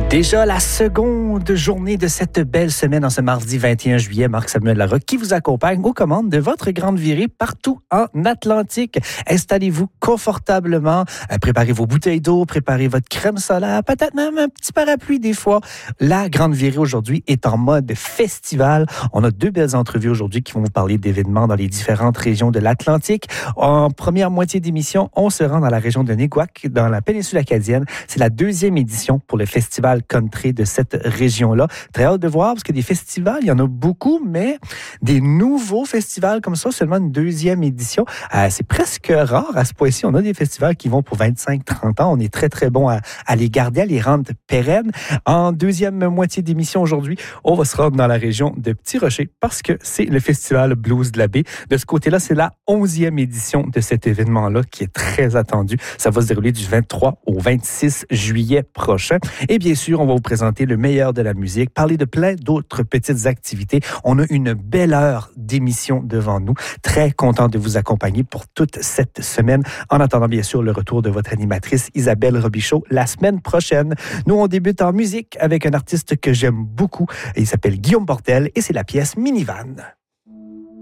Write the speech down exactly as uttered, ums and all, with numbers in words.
Déjà la seconde journée de cette belle semaine en ce mardi vingt et un juillet. Marc-Samuel Larocque qui vous accompagne aux commandes de votre grande virée partout en Atlantique. Installez-vous confortablement, préparez vos bouteilles d'eau, préparez votre crème solaire, peut-être même un petit parapluie des fois. La grande virée aujourd'hui est en mode festival. On a deux belles entrevues aujourd'hui qui vont vous parler d'événements dans les différentes régions de l'Atlantique. En première moitié d'émission, on se rend dans la région de Neguac, dans la péninsule acadienne. C'est la deuxième édition pour le festival country de cette région-là. Très hâte de voir, parce que des festivals, il y en a beaucoup, mais des nouveaux festivals comme ça, seulement une deuxième édition. Euh, c'est presque rare à ce point-ci. On a des festivals qui vont pour vingt-cinq trente ans. On est très, très bon à, à les garder, à les rendre pérennes. En deuxième moitié d'émission aujourd'hui, on va se rendre dans la région de Petit-Rocher, parce que c'est le festival Blues de la Baie. De ce côté-là, c'est la onzième édition de cet événement-là qui est très attendu. Ça va se dérouler du vingt-trois au vingt-six juillet prochain. Et bien sûr, on va vous présenter le meilleur de la musique, parler de plein d'autres petites activités. On a une belle heure d'émission devant nous. Très content de vous accompagner pour toute cette semaine. En attendant, bien sûr, le retour de votre animatrice Isabelle Robichaud la semaine prochaine. Nous, on débute en musique avec un artiste que j'aime beaucoup. Il s'appelle Guillaume Portel et c'est la pièce Minivan.